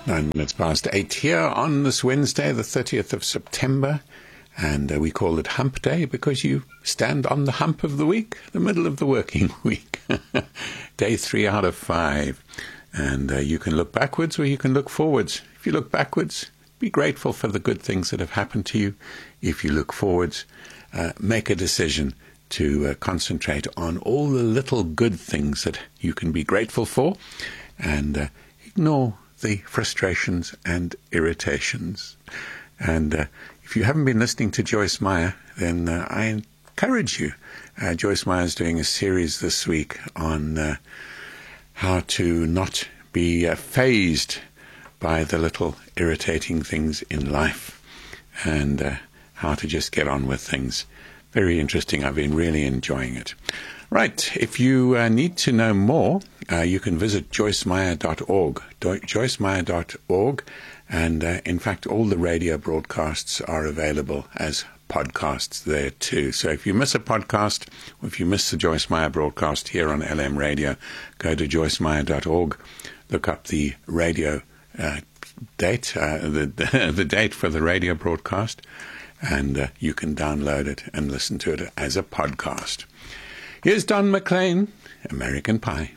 9 minutes past 8 here on this Wednesday, the 30th of September. And we call it Hump Day because you stand on the hump of the week, the middle of the working week. Day 3 out of 5. And you can look backwards or you can look forwards. If you look backwards, be grateful for the good things that have happened to you. If you look forwards, make a decision to concentrate on all the little good things that you can be grateful for and ignore the frustrations and irritations. And if you haven't been listening to Joyce Meyer, then I encourage you. Joyce Meyer is doing a series this week on how to not be fazed by the little irritating things in life and how to just get on with things. Very interesting. I've been really enjoying it. Right. If you need to know more, you can visit joycemeyer.org, joycemeyer.org. And in fact, all the radio broadcasts are available as podcasts there too. So if you miss a podcast, or if you miss the Joyce Meyer broadcast here on LM Radio, go to joycemeyer.org, look up the radio date, the date for the radio broadcast, and you can download it and listen to it as a podcast. Here's Don McLean, American Pie.